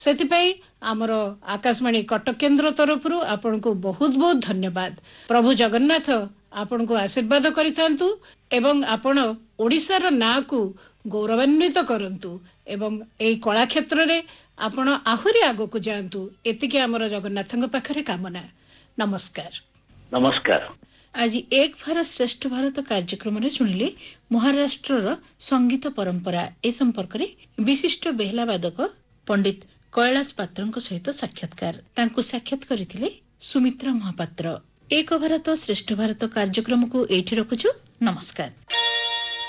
ସେଥିପାଇଁ ଆମର ଆକାଶବାଣୀ କଟକ କେନ୍ଦ୍ର ତରଫରୁ ଆପଣଙ୍କୁ ବହୁତ ବହୁତ ଧନ୍ୟବାଦ। ପ୍ରଭୁ ଜଗନ୍ନାଥ ଆପଣଙ୍କୁ ଆଶୀର୍ବାଦ କରିଥାନ୍ତୁ ଏବଂ ଆପଣ ଓଡ଼ିଶାର ନାଁକୁ ଗୌରବାନ୍ୱିତ କରନ୍ତୁ ଏବଂ ଏହି କଳା କ୍ଷେତ୍ରରେ ଆପଣ ଆହୁରି ଆଗକୁ ଯାଆନ୍ତୁ। ଏତିକି ଆମର ଜଗନ୍ନାଥଙ୍କ ପାଖରେ କାମନା। ନମସ୍କାର। ନମସ୍କାର। ଆଜି ଏକ ଭାରତ ଶ୍ରେଷ୍ଠ ଭାରତ କାର୍ଯ୍ୟକ୍ରମରେ ଶୁଣିଲେ ମହାରାଷ୍ଟ୍ରର ସଙ୍ଗୀତ ପରମ୍ପରା ଏ ସମ୍ପର୍କରେ ବିଶିଷ୍ଟ ବେହେଲା ବାଦକ ପଣ୍ଡିତ କୈଳାସ ପାତ୍ରଙ୍କ ସହିତ ସାକ୍ଷାତକାର। ତାଙ୍କୁ ସାକ୍ଷାତ କରିଥିଲେ ସୁମିତ୍ରା ମହାପାତ୍ର। ଏକ ଭାରତ ଶ୍ରେଷ୍ଠ ଭାରତ କାର୍ଯ୍ୟକ୍ରମକୁ ଏଇଠି ରଖୁଛୁ। ନମସ୍କାର।